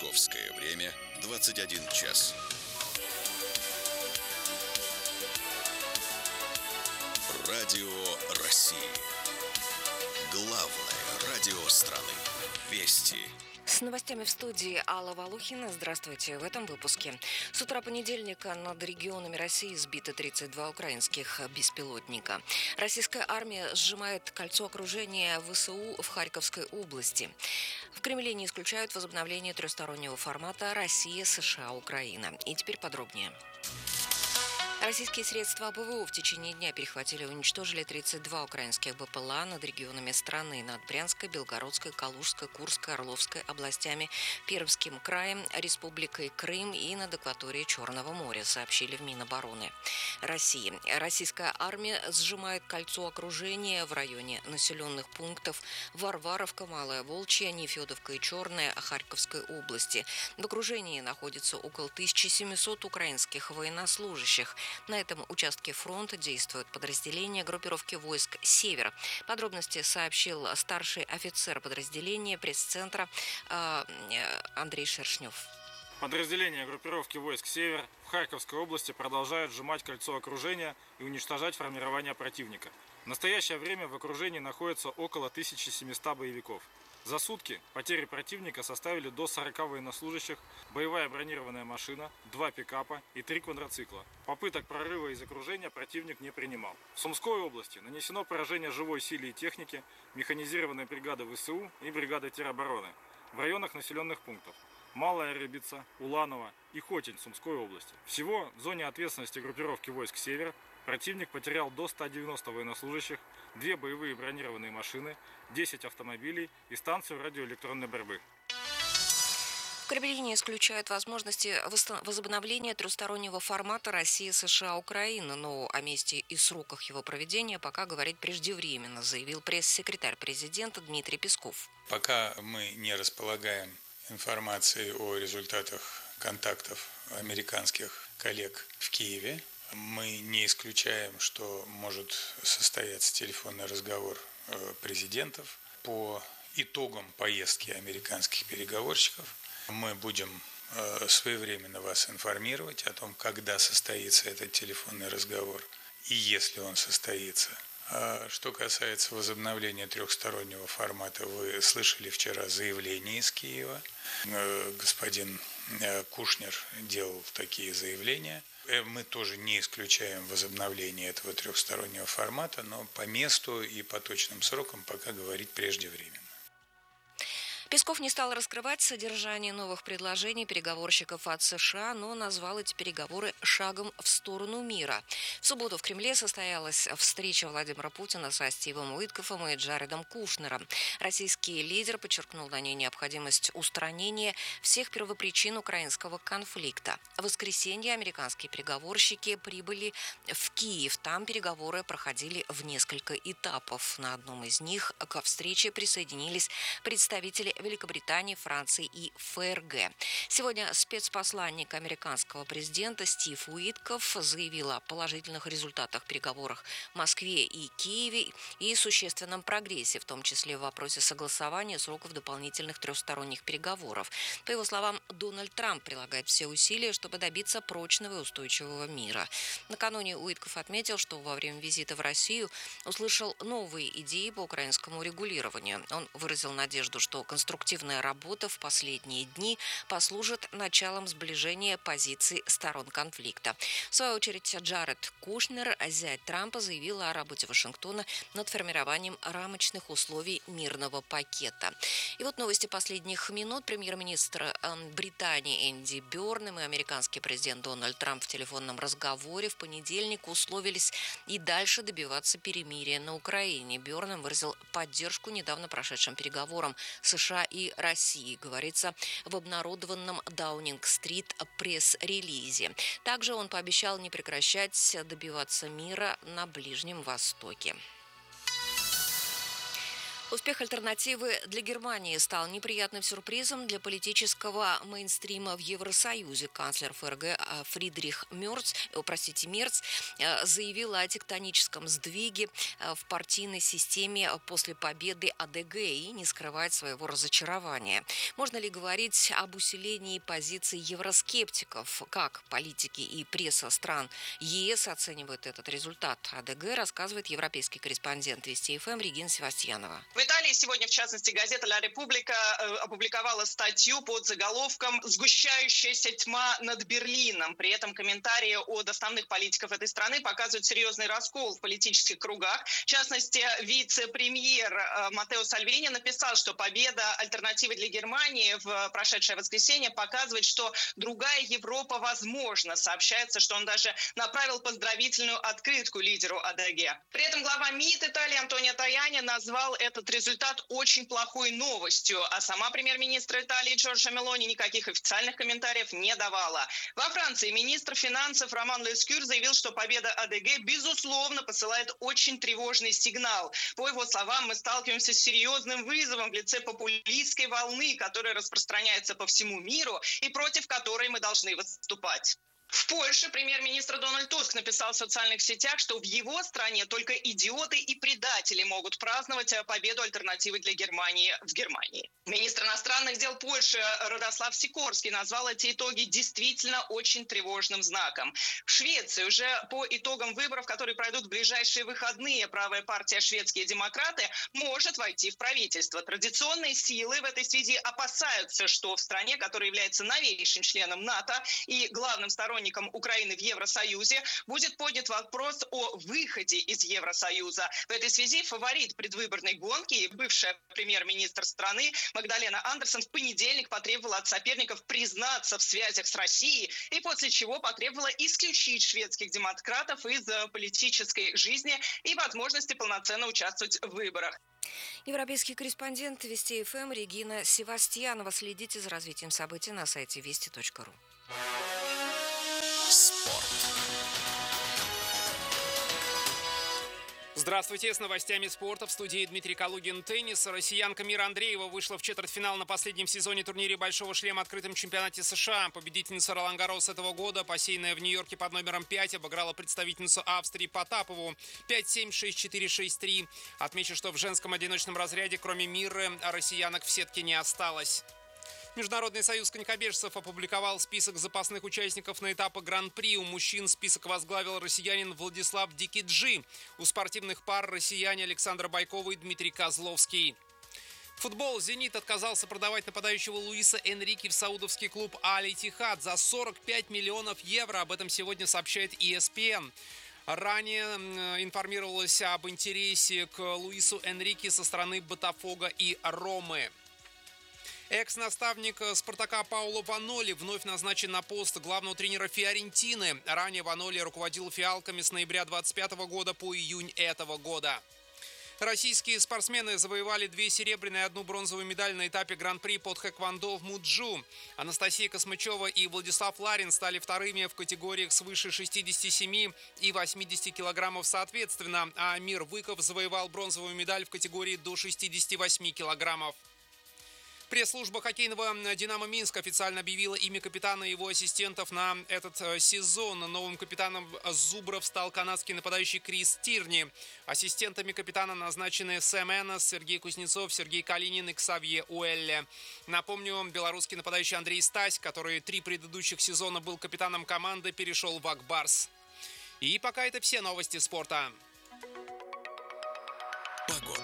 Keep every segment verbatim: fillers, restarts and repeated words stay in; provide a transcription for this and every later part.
Московское время двадцать один час. Радио России. Главное радио страны. Вести. С новостями в студии Алла Волухина. Здравствуйте. В этом выпуске. С утра понедельника над регионами России сбиты тридцать два украинских беспилотника. Российская армия сжимает кольцо окружения ВСУ в Харьковской области. В Кремле не исключают возобновление трехстороннего формата Россия, США, Украина. И теперь подробнее. Российские средства ПВО в течение дня перехватили и уничтожили тридцать два украинских БПЛА над регионами страны, над Брянской, Белгородской, Калужской, Курской, Орловской областями, Пермским краем, Республикой Крым и над акваторией Черного моря, сообщили в Минобороны России. Российская армия сжимает кольцо окружения в районе населенных пунктов Варваровка, Малая Волчья, Нефедовка и Черная Харьковской области. В окружении находится около тысячи семисот украинских военнослужащих. На этом участке фронта действуют подразделения группировки войск «Север». Подробности сообщил старший офицер подразделения пресс-центра э, Андрей Шершнев. Подразделения группировки войск «Север» в Харьковской области продолжают сжимать кольцо окружения и уничтожать формирование противника. В настоящее время в окружении находится около тысячи семисот боевиков. За сутки потери противника составили до сорока военнослужащих, боевая бронированная машина, два пикапа и три квадроцикла. Попыток прорыва из окружения противник не принимал. В Сумской области нанесено поражение живой силе и технике механизированной бригады ВСУ и бригады теробороны в районах населенных пунктов Малая Рыбица, Уланово и Хотень Сумской области. Всего в зоне ответственности группировки войск «Север» противник потерял до ста девяноста военнослужащих, две боевые бронированные машины, десять автомобилей и станцию радиоэлектронной борьбы. В Кремле не исключают возможности возобновления трехстороннего формата Россия, США, Украина, но о месте и сроках его проведения пока говорить преждевременно, заявил пресс-секретарь президента Дмитрий Песков. Пока мы не располагаем информацией о результатах контактов американских коллег в Киеве, мы не исключаем, что может состояться телефонный разговор президентов по итогам поездки американских переговорщиков. Мы будем своевременно вас информировать о том, когда состоится этот телефонный разговор и если он состоится. А что касается возобновления трехстороннего формата, вы слышали вчера заявление из Киева. Господин Кушнер делал такие заявления. Мы тоже не исключаем возобновление этого трехстороннего формата, но по месту и по точным срокам пока говорить преждевременно. Песков не стал раскрывать содержание новых предложений переговорщиков от США, но назвал эти переговоры шагом в сторону мира. В субботу в Кремле состоялась встреча Владимира Путина со Стивом Уиткофом и Джаредом Кушнером. Российский лидер подчеркнул на ней необходимость устранения всех первопричин украинского конфликта. В воскресенье американские переговорщики прибыли в Киев. Там переговоры проходили в несколько этапов. На одном из них ко встрече присоединились представители Великобритании, Франции и ФРГ. Сегодня спецпосланник американского президента Стив Уиткоф заявил о положительных результатах переговоров в Москве и Киеве и существенном прогрессе, в том числе в вопросе согласования сроков дополнительных трехсторонних переговоров. По его словам, Дональд Трамп прилагает все усилия, чтобы добиться прочного и устойчивого мира. Накануне Уиткоф отметил, что во время визита в Россию услышал новые идеи по украинскому регулированию. Он выразил надежду, что конструктивная Конструктивная работа в последние дни послужит началом сближения позиций сторон конфликта. В свою очередь, Джаред Кушнер, зять Трампа, заявил о работе Вашингтона над формированием рамочных условий мирного пакета. И вот новости последних минут. Премьер-министр Британии Энди Бёрнем и американский президент Дональд Трамп в телефонном разговоре в понедельник условились и дальше добиваться перемирия на Украине. Бёрнем выразил поддержку недавно прошедшим переговорам США и России, говорится в обнародованном Даунинг-стрит пресс-релизе. Также он пообещал не прекращать добиваться мира на Ближнем Востоке. Успех альтернативы для Германии стал неприятным сюрпризом для политического мейнстрима в Евросоюзе. Канцлер ФРГ Фридрих Мерц, о, простите, Мерц заявил о тектоническом сдвиге в партийной системе после победы АДГ и не скрывает своего разочарования. Можно ли говорить об усилении позиций евроскептиков? Как политики и пресса стран ЕС оценивают этот результат? АДГ рассказывает европейский корреспондент Вести ФМ Регина Севастьянова. В Италии сегодня, в частности, газета «Ла Република» опубликовала статью под заголовком «Сгущающаяся тьма над Берлином». При этом комментарии от основных политиков этой страны показывают серьезный раскол в политических кругах. В частности, вице-премьер Маттео Сальвини написал, что победа альтернативы для Германии в прошедшее воскресенье показывает, что другая Европа возможна. Сообщается, что он даже направил поздравительную открытку лидеру АДГ. При этом глава МИД Италии Антонио Таяни назвал этот результат очень плохой новостью, а сама премьер-министр Италии Джорджа Мелони никаких официальных комментариев не давала. Во Франции министр финансов Роман Лескюр заявил, что победа АДГ безусловно посылает очень тревожный сигнал. По его словам, мы сталкиваемся с серьезным вызовом в лице популистской волны, которая распространяется по всему миру и против которой мы должны выступать. В Польше премьер-министр Дональд Туск написал в социальных сетях, что в его стране только идиоты и предатели могут праздновать победу альтернативы для Германии в Германии. Министр иностранных дел Польши Радослав Сикорский назвал эти итоги действительно очень тревожным знаком. В Швеции уже по итогам выборов, которые пройдут в ближайшие выходные, правая партия «Шведские демократы» может войти в правительство. Традиционные силы в этой связи опасаются, что в стране, которая является новейшим членом НАТО и главным сторонником Украины в Евросоюзе, будет поднят вопрос о выходе из Евросоюза. В этой связи фаворит предвыборной гонки и бывшая премьер-министр страны Магдалена Андерсон в понедельник потребовала от соперников признаться в связях с Россией и после чего потребовала исключить шведских демократов из политической жизни и возможности полноценно участвовать в выборах. Европейский корреспондент Вести ФМ Регина Севастьянова. Следите за развитием событий на сайте вести точка ру. Спорт. Здравствуйте, с новостями спорта в студии Дмитрий Калугин. Теннис. Россиянка Мира Андреева вышла в четвертьфинал на последнем сезоне турнире «Большого шлема» открытом чемпионате США. Победительница Ролан Гаррос этого года, посеянная в Нью-Йорке под номером пять, обыграла представительницу Австрии Потапову пять семь, шесть четыре, шесть три. Отмечу, что в женском одиночном разряде, кроме Миры, россиянок в сетке не осталось. Международный союз конькобежцев опубликовал список запасных участников на этапы Гран-при. У мужчин список возглавил россиянин Владислав Дикиджи. У спортивных пар россияне Александр Байкова и Дмитрий Козловский. Футбол. «Зенит» отказался продавать нападающего Луиса Энрике в саудовский клуб Аль-Иттихад за сорок пять миллионов евро. Об этом сегодня сообщает и эс пи эн. Ранее информировалось об интересе к Луису Энрике со стороны Ботафого и Ромы. Экс-наставник «Спартака» Пауло Ваноли вновь назначен на пост главного тренера «Фиорентины». Ранее Ваноли руководил «Фиалками» с ноября двадцать пятого года по июнь этого года. Российские спортсмены завоевали две серебряные и одну бронзовую медаль на этапе Гран-при под хэквондо в Муджу. Анастасия Космычева и Владислав Ларин стали вторыми в категориях свыше шестидесяти семи и восьмидесяти килограммов соответственно, а Амир Выков завоевал бронзовую медаль в категории до шестидесяти восьми килограммов. Пресс-служба хоккейного «Динамо Минск» официально объявила имя капитана и его ассистентов на этот сезон. Новым капитаном «Зубров» стал канадский нападающий Крис Тирни. Ассистентами капитана назначены Сэм Эннес, Сергей Кузнецов, Сергей Калинин и Ксавье Уэлле. Напомню, белорусский нападающий Андрей Стась, который три предыдущих сезона был капитаном команды, перешел в Ак Барс. И пока это все новости спорта. Погода.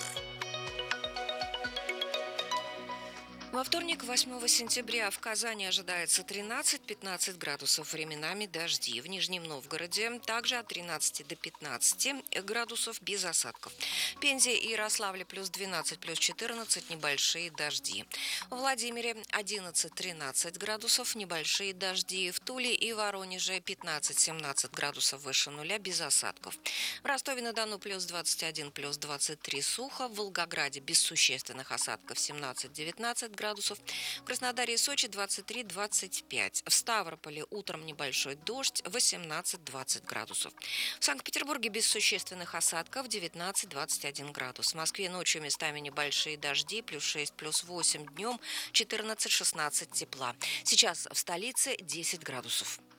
Во вторник, восьмого сентября, в Казани ожидается тринадцать-пятнадцать градусов, временами дожди. В Нижнем Новгороде также от тринадцати до пятнадцати градусов без осадков. В Пензе и Ярославле плюс двенадцать, плюс четырнадцать, небольшие дожди. В Владимире одиннадцать-тринадцать градусов, небольшие дожди. В Туле и Воронеже пятнадцать-семнадцать градусов выше нуля, без осадков. В Ростове-на-Дону плюс двадцать один, плюс двадцать три сухо. В Волгограде без существенных осадков семнадцать-девятнадцать градусов. градусов. В Краснодаре и Сочи двадцать три - двадцать пять. В Ставрополе утром небольшой дождь, восемнадцать - двадцать градусов. В Санкт-Петербурге без существенных осадков, девятнадцать - двадцать один градус. В Москве ночью местами небольшие дожди, плюс шесть, плюс восемь, днем четырнадцать - шестнадцать тепла. Сейчас в столице десять градусов.